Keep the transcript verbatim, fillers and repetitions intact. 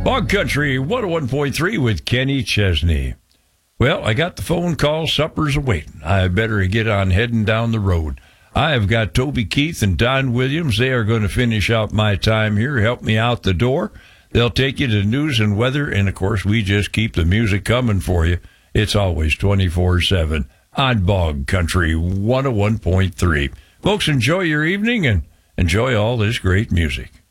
Bog Country one oh one point three with Kenny Chesney. Well, I got the phone call. Supper's awaiting. I better get on heading down the road. I have got Toby Keith and Don Williams. They are going to finish out my time here, help me out the door. They'll take you to news and weather, and, of course, we just keep the music coming for you. It's always twenty-four seven on Bog Country one oh one point three. Folks, enjoy your evening and enjoy all this great music.